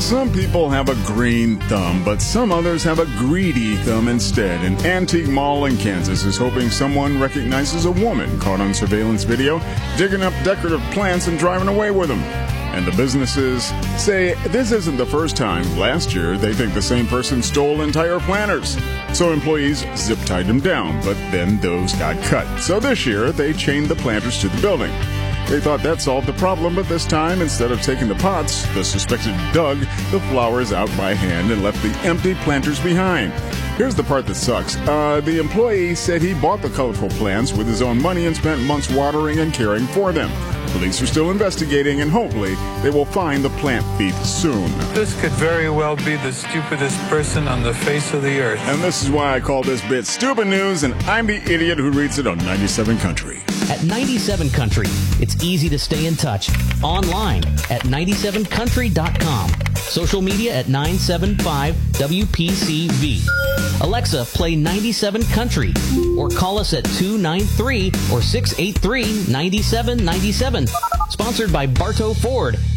Some people have a green thumb, but some others have a greedy thumb instead. An antique mall in Kansas is hoping someone recognizes a woman caught on surveillance video digging up decorative plants and driving away with them. And the businesses say this isn't the first time. Last year, they think the same person stole entire planters. So employees zip-tied them down, but then those got cut. So this year, they chained the planters to the building. They thought that solved the problem, but this time, instead of taking the pots, the suspected dug the flowers out by hand and left the empty planters behind. Here's the part that sucks. The employee said he bought the colorful plants with his own money and spent months watering and caring for them. Police are still investigating, and hopefully they will find the plant thief soon. This could very well be the stupidest person on the face of the earth. And this is why I call this bit Stupid News, and I'm the idiot who reads it on 97 Country. At 97 Country, it's easy to stay in touch. Online at 97country.com. Social media at 975 WPCV. Alexa, play 97 Country, or call us at 293 or 683 9797. Sponsored by Bartow Ford,